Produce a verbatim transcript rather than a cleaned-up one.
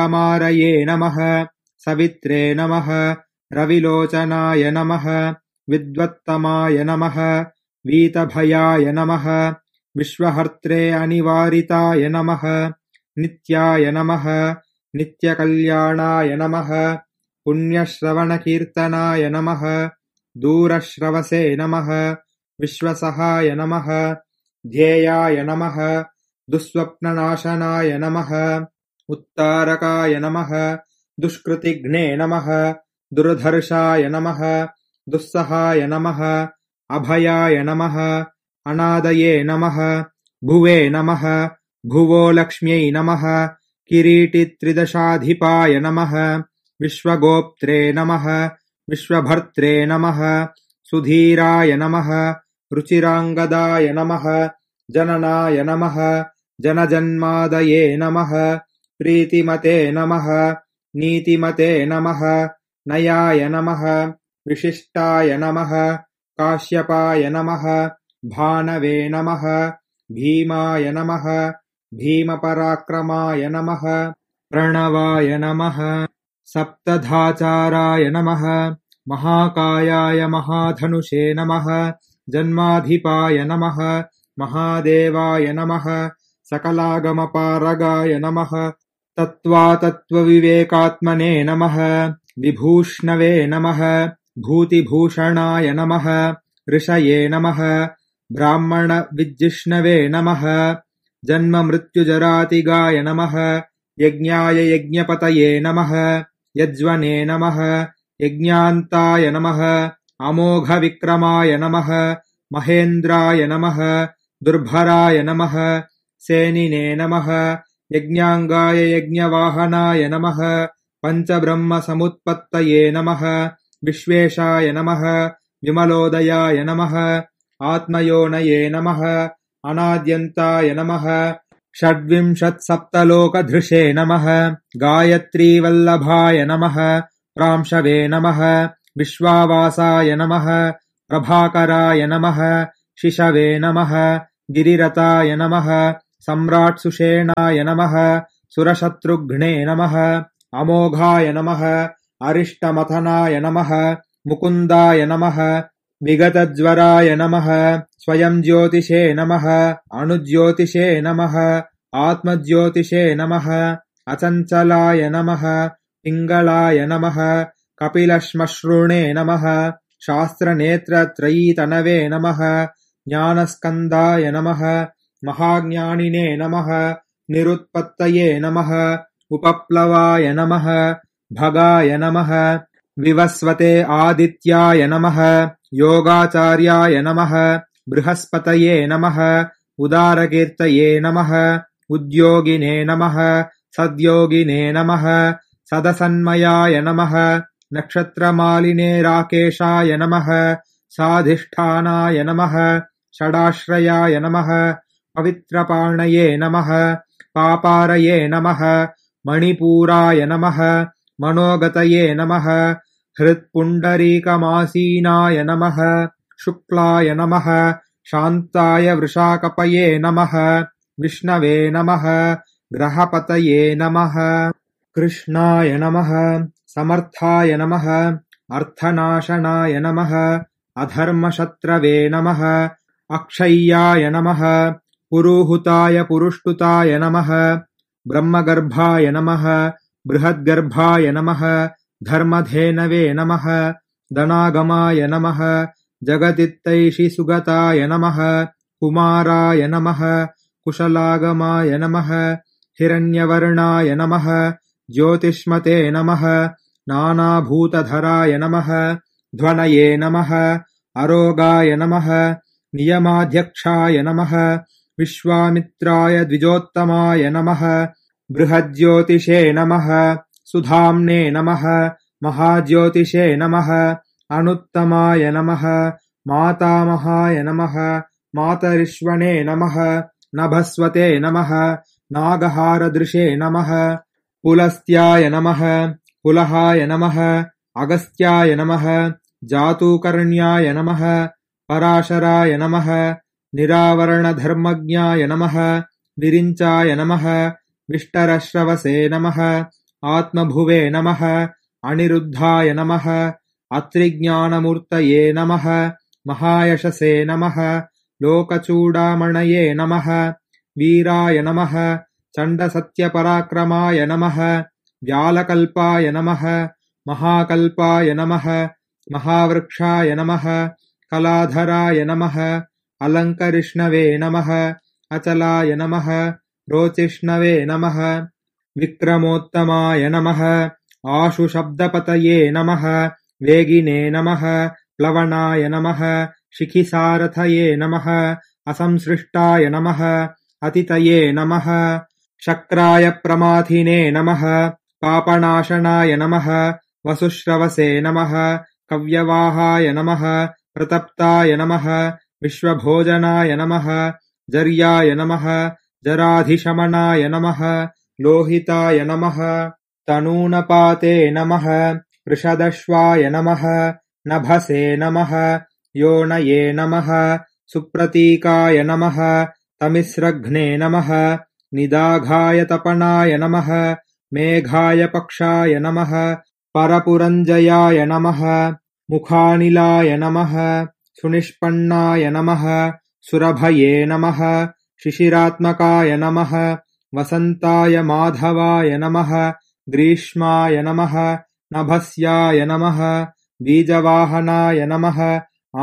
श्यामारये नमः सवित्रे नमः रविलोचनाय नमः विद्वत्तमाय नमः वीतभयाय नमः विश्वहर्त्रे अनिवारिताय नमः नित्याय नमः नित्यकल्याणाय नमः पुण्यश्रवणकीर्तनाय नमः दूरश्रवसे नमः विश्वसहाय नमः ध्येयाय नमः दुःस्वप्ननाशनाय नमः उत्तारकाय नमः दुष्कृतिघ्ने नमः दुर्धर्षाय नमः दुस्सहाय नमः अभयाय नमः अनादये नमः भुवे नमः भुवो लक्ष्म्यै नमः किरीटित्रिदशाधिपाय नमः विश्वगोप्त्रे नमः विश्वभर्त्रे नमः सुधीराय नमः रुचिराङ्गदाय नमः जननाय नमः जनजन्मादये नमः प्रीतिमते नमः नीतिमते नमः नयाय नमः विशिष्टाय नमः काश्यपाय नमः भानवे नमः भीमाय नमः भीमपराक्रमाय नमः प्रणवाय नमः सप्तधाचाराय नमः महाकायाय महाधनुषे नमः जन्माधिपाय नमः महादेवाय नमः सकलागमपारगाय नमः तत्त्वातत्त्वविवेकात्मने नमः विभूष्णवे नमः भूतिभूषणाय नमः ऋषये नमः ब्राह्मणविज्जिष्णवे नमः जन्ममृत्युजरातिगाय नमः यज्ञाय यज्ञपतये नमः यज्वने नमः यज्ञान्ताय नमः अमोघविक्रमाय नमः महेन्द्राय नमः दुर्भराय नमः सेनिने नमः यज्ञाङ्गाय यज्ञवाहनाय नमः पञ्चब्रह्मसमुत्पत्तये नमः विश्वेशाय नमः विमलोदयाय नमः आत्मयोनये नमः अनाद्यन्ताय नमः षड्विंशत्सप्तलोकधृषे नमः गायत्रीवल्लभाय नमः प्रांशवे नमः विश्वावासाय नमः प्रभाकराय नमः शिशवे नमः गिरिरताय नमः सम्राट्सुषेणाय नमः सुरशत्रुघ्ने नमः अमोघाय नमः अरिष्टमथनाय नमः मुकुन्दाय नमः विगतज्वराय नमः स्वयं ज्योतिषे नमः अणुज्योतिषे नमः आत्मज्योतिषे नमः अचञ्चलाय नमः पिङ्गलाय नमः कपिलश्मश्रुणे नमः शास्त्रनेत्रत्रयीतनवे नमः ज्ञानस्कन्दाय नमः महाज्ञानिने नमः निरुत्पत्तये नमः उपप्लवाय नमः भगाय नमः विवस्वते आदित्याय नमः योगाचार्याय नमः बृहस्पतये नमः उदारकीर्तये नमः उद्योगिने नमः सद्योगिने नमः सदसन्मयाय नमः नक्षत्रमालिने राकेशाय नमः साधिष्ठानाय नमः षडाश्रयाय नमः पवित्रपाणये नमः पापारये नमः मणिपूराय नमः मनोगतये नमः हृत्पुण्डरीकमासीनाय नमः शुक्लाय नमः शान्ताय वृषाकपये नमः विष्णवे नमः ग्रहपतये नमः कृष्णाय नमः समर्थाय नमः अर्थनाशनाय नमः अधर्मशत्रवे नमः अक्षय्याय नमः पुरुहुताय पुरुष्टुताय नमः ब्रह्मगर्भाय नमः बृहद्गर्भाय नमः धर्मधेनवे नमः धनागमाय नमः जगदित्तैषि सुगताय नमः कुमाराय नमः कुशलागमाय नमः हिरण्यवर्णाय नमः ज्योतिष्मते नमः नानाभूतधराय नमः ध्वनये नमः अरोगाय नमः नियमाध्यक्षाय नमः विश्वामित्राय द्विजोत्तमाय नमः बृहज्योतिषे नमः सुधाम्ने नमः महाज्योतिषे नमः अनुत्तमाय नमः मातामहाय नमः मातरिष्वणे नमः नभस्वते नमः नागहारदृशे नमः पुलस्त्याय नमः पुलहाय नमः अगस्त्याय नमः जातुकर्ण्याय नमः पराशराय नमः निरावरणधर्मज्ञाय नमः विरिञ्चाय नमः विष्टरश्रवसे नमः आत्मभुवे नमः अनिरुद्धाय नमः अत्रिज्ञानमूर्तये नमः महायशसे नमः लोकचूडामणये नमः वीराय नमः चण्डसत्यपराक्रमाय नमः व्यालकल्पाय नमः महाकल्पाय नमः महावृक्षाय नमः कलाधराय नमः अलङ्करिष्णवे नमः अचलाय नमः रोचिष्णवे नमः विक्रमोत्तमाय नमः आशुशब्दपतये नमः वेगिने नमः प्लवनाय नमः शिखिसारथये नमः असंसृष्टाय नमः अतितये नमः शक्राय प्रमाथिने नमः पापनाशनाय नमः वसुश्रवसे नमः कव्यवाहाय नमः प्रतप्ताय नमः विश्वभोजनाय नमः जर्याय नमः जराधिशमनाय नमः लोहिताय नमः तनूनपाते नमः वृषदश्वाय नमः नभसे नमः योनये नमः सुप्रतीकाय नमः तमिस्रघ्ने नमः निदाघाय तपनाय नमः मेघाय पक्षाय नमः परपुरञ्जयाय नमः मुखानिलाय नमः सुनिष्पन्नाय नमः सुरभये नमः शिशिरात्मकाय नमः वसन्ताय माधवाय नमः ग्रीष्माय नमः नभस्याय नमः बीजवाहनाय नमः